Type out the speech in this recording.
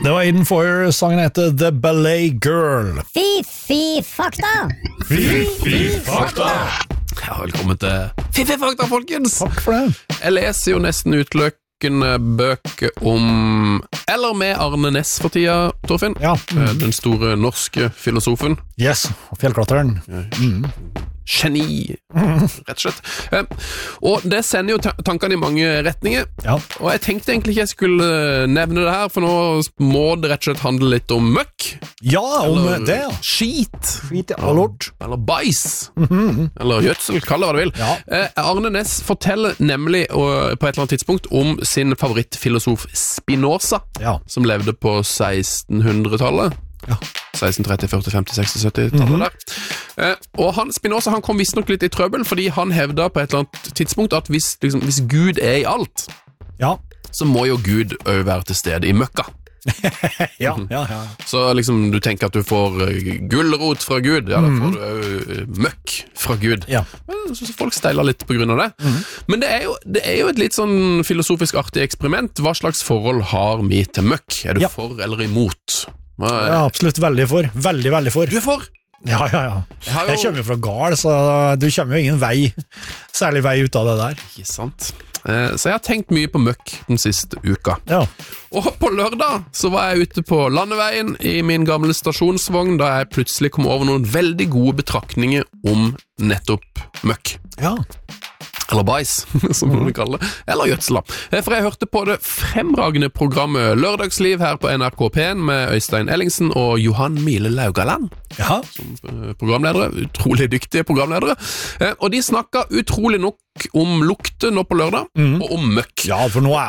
Det var Eden Foyer, sangen heter The Ballet Girl. Fy fakta! Fy fakta! Ja, velkommen til Fy fakta, folkens! Takk for det. Jeg leser jo nesten utelukkende bøker om, eller med Arne Næss for tida, Torfinn. Ja. Den store norske filosofen. Yes, fjellklatreren. Geni, rett og slett. Og det sender jo tankene i mange retninger. Ja. Og jeg tenkte egentlig ikke jeg skulle nevne det her, for nå må det rett og slett handle litt om møkk. Ja, om Eller det, ja. skit. Skit, ja, lort. Eller bæsj. Eller gjødsel, kall det hva du vil. Ja. Arne Næss forteller nemlig på et eller annet tidspunkt om sin favorittfilosof Spinoza, Ja. som levde på 1600-tallet. Ja. 1630, 40, 50, 60, 70-tallet der. Og Spinoza kom visstnok litt i trøbbel, fordi han hevda på et eller annet tidspunkt at hvis Gud er i alt, Ja. så må jo Gud også være til stede i møkka. Ja. Så du tenker at du får gulrot fra Gud, ja, da får du også møkk fra Gud. Ja. Så folk steiler litt på grunn av det. Men det er jo et litt sånn filosofisk artig eksperiment. Hva slags forhold har vi til møkk? Er du Ja. for eller imot? Ja, absolutt veldig for. Veldig for. Du er for! Ja. har Jeg kommer jo fra Gal, så du kommer jo ingen vei, særlig vei ut av det der. Ikke sant? Så jeg har tenkt mye på møkk den siste uka. Ja. Og på lørdag så var jeg ute på landeveien i min gamle stasjonsvogn, da jeg plutselig kom over noen veldig gode betraktninger om nettopp møkk. Ja. Eller bæsj, som noen kaller det. Eller gjødsel, da. For jeg hørte på det fremragende programmet Lørdagsliv her på NRK P1 med Øystein Ellingsen og Johan Mile Laugaland. Ja. Programledere, utrolig dyktige programledere. Og de snakket utrolig nok om lukter nå på lørdag, og om møkk. Ja, for nå